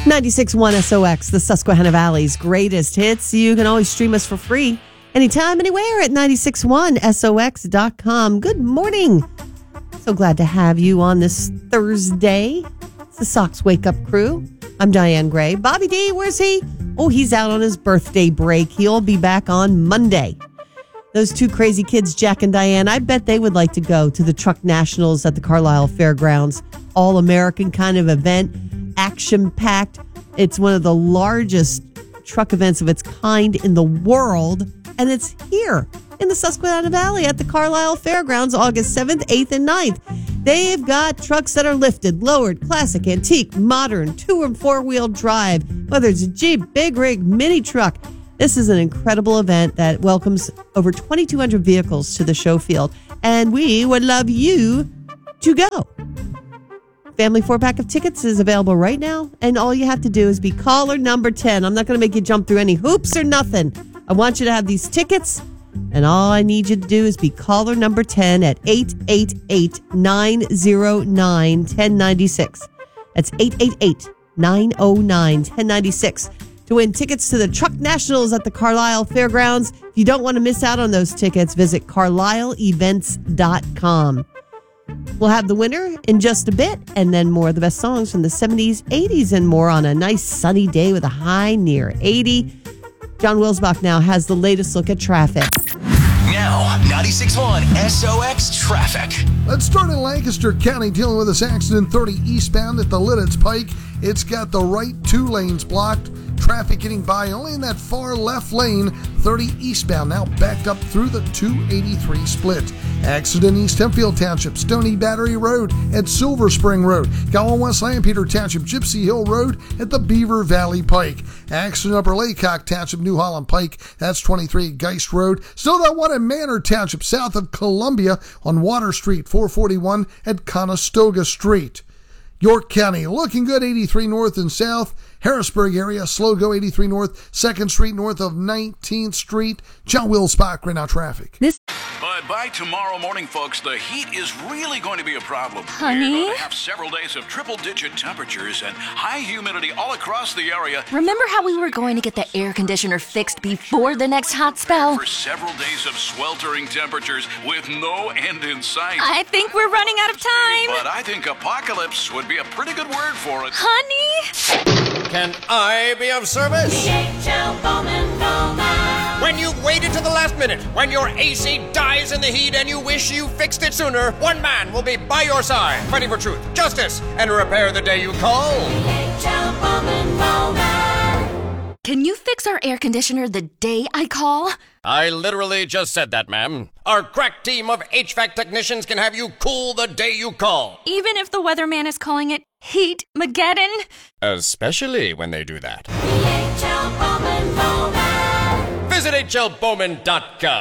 96.1 SOX, the Susquehanna Valley's greatest hits. You can always stream us for free anytime, anywhere at 961sox.com. Good morning. So glad to have you on this Thursday. It's the Sox Wake Up Crew. I'm Diane Gray. Bobby D, where's he? Oh, he's out on his birthday break. He'll be back on Monday. Those two crazy kids, Jack and Diane, I bet they would like to go to the Truck Nationals at the Carlisle Fairgrounds. All-American kind of event, action-packed. It's one of the largest truck events of its kind in the world, and it's here in the Susquehanna Valley at the Carlisle Fairgrounds, August 7th, 8th, and 9th. They've got trucks that are lifted, lowered, classic, antique, modern, 2- and 4-wheel drive, whether it's a Jeep, big rig, mini truck. This is an incredible event that welcomes over 2,200 vehicles to the show field, and we would love you to go. Family 4-pack of tickets is available right now, and all you have to do is be caller number 10. I'm not going to make you jump through any hoops or nothing. I want you to have these tickets, and all I need you to do is be caller number 10 at 888-909-1096. That's 888-909-1096 to win tickets to the Truck Nationals at the Carlisle Fairgrounds. If you don't want to miss out on those tickets, visit carlisleevents.com. We'll have the winner in just a bit, and then more of the best songs from the 70s, 80s, and more on a nice sunny day with a high near 80. John Wilsbach now has the latest look at traffic. Now, 96.1 SOX Traffic. Let's start in Lancaster County, dealing with this accident 30 eastbound at the Lidditz Pike. It's got the right 2 lanes blocked. Traffic getting by only in that far left lane, 30 eastbound, now backed up through the 283 split. Accident East Hempfield Township, Stony Battery Road at Silver Spring Road. Gowan West Lampeter Township, Gypsy Hill Road at the Beaver Valley Pike. Accident Upper Laycock Township, New Holland Pike, that's 23 Geist Road. Still that one in Manor Township, south of Columbia on Water Street, 441 at Conestoga Street. York County, looking good, 83 north and south. Harrisburg area, slow go 83 north, 2nd Street north of 19th Street. John Wilsbach, right now traffic. But by tomorrow morning, folks, the heat is really going to be a problem. Honey? We're going to have several days of triple-digit temperatures and high humidity all across the area. Remember how we were going to get the air conditioner fixed before the next hot spell? For several days of sweltering temperatures with no end in sight. I think we're running out of time. But I think apocalypse would be a pretty good word for it. Honey? Can I be of service? DHL Bowman Bowman. When you've waited to the last minute, when your AC dies in the heat and you wish you fixed it sooner, one man will be by your side, fighting for truth, justice, and repair the day you call. DHL Bowman Bowman. Can you fix our air conditioner the day I call? I literally just said that, ma'am. Our crack team of HVAC technicians can have you cool the day you call. Even if the weatherman is calling it Heat-mageddon? Especially when they do that. DHL Bowman Bowman. Visit hlbowman.com.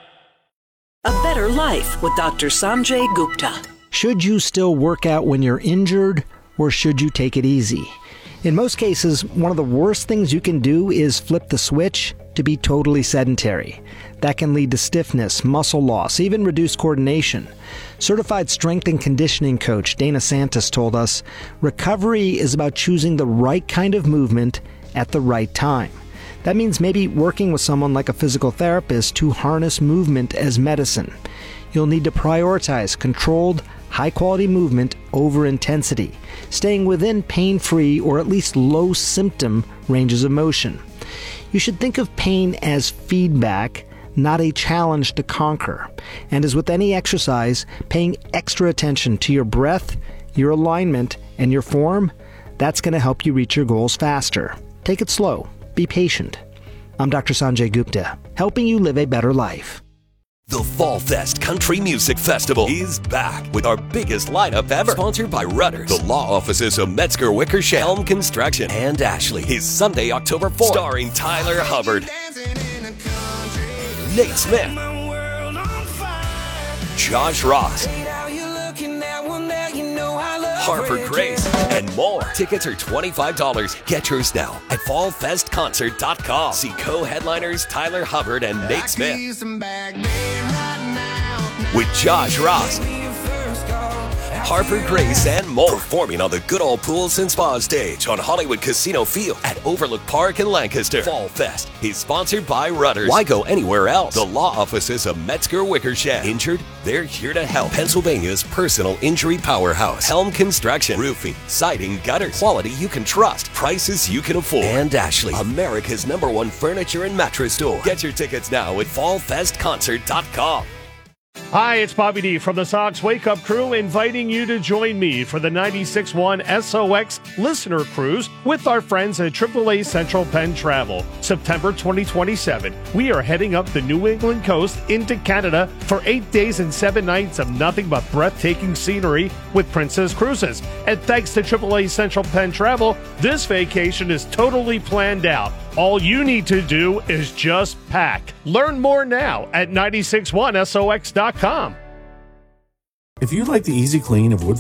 A Better Life with Dr. Sanjay Gupta. Should you still work out when you're injured, or should you take it easy? In most cases, one of the worst things you can do is flip the switch to be totally sedentary. That can lead to stiffness, muscle loss, even reduced coordination. Certified strength and conditioning coach Dana Santos told us, recovery is about choosing the right kind of movement at the right time. That means maybe working with someone like a physical therapist to harness movement as medicine. You'll need to prioritize controlled, high-quality movement over intensity, staying within pain-free or at least low-symptom ranges of motion. You should think of pain as feedback, not a challenge to conquer. And as with any exercise, paying extra attention to your breath, your alignment, and your form, that's going to help you reach your goals faster. Take it slow. Be patient. I'm Dr. Sanjay Gupta, helping you live a better life. The Fall Fest Country Music Festival is back with our biggest lineup ever. Sponsored by Rudders, the law offices of Metzger Wickersham, Elm Construction, and Ashley. Is Sunday, October 4th. Starring Tyler Hubbard, Nate Smith, Josh Ross, Harper Grace, and more. Tickets are $25. Get yours now at fallfestconcert.com. See co-headliners Tyler Hubbard and Nate Smith with Josh Ross, Harper Grace, and more. Performing on the Good Old Pools and Spa stage on Hollywood Casino Field at Overlook Park in Lancaster. Fall Fest is sponsored by Rudders. Why go anywhere else? The law offices of Metzger Wickersham. Injured? They're here to help. Pennsylvania's personal injury powerhouse. Helm Construction. Roofing, siding, gutters. Quality you can trust. Prices you can afford. And Ashley, America's #1 furniture and mattress store. Get your tickets now at fallfestconcert.com. Hi, it's Bobby D from the Sox Wake Up Crew, inviting you to join me for the 96.1 SOX Listener Cruise with our friends at AAA Central Penn Travel. September 2027, we are heading up the New England coast into Canada for 8 days and 7 nights of nothing but breathtaking scenery with Princess Cruises. And thanks to AAA Central Penn Travel, this vacation is totally planned out. All you need to do is just pack. Learn more now at 961SOX.com. If you like the easy clean of wood